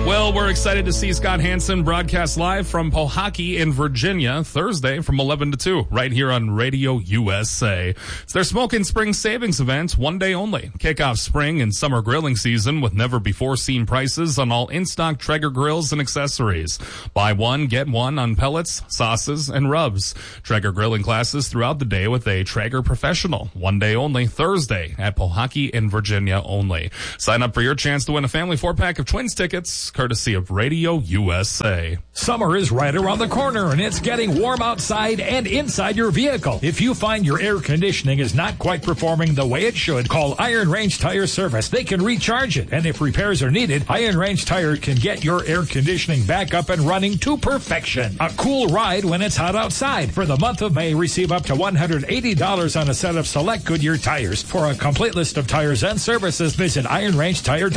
Well, we're excited to see Scott Hansen broadcast live from Pojoaque in Virginia Thursday from 11 to 2 right here on Radio USA. It's their Smokin' Spring Savings event, one day only. Kick off spring and summer grilling season with never-before-seen prices on all in-stock Traeger grills and accessories. Buy one, get one on pellets, sauces, and rubs. Traeger grilling classes throughout the day with a Traeger professional. One day only, Thursday at Pojoaque in Virginia only. Sign up for your chance to win a family 4-pack of Twins tickets, courtesy of Radio USA. Summer is right around the corner, and it's getting warm outside and inside your vehicle. If you find your air conditioning is not quite performing the way it should, call Iron Range Tire Service. They can recharge it, and if repairs are needed, Iron Range Tire can get your air conditioning back up and running to perfection. A cool ride when it's hot outside. For the month of May, receive up to $180 on a set of select Goodyear tires. For a complete list of tires and services, visit ironrangetire.com.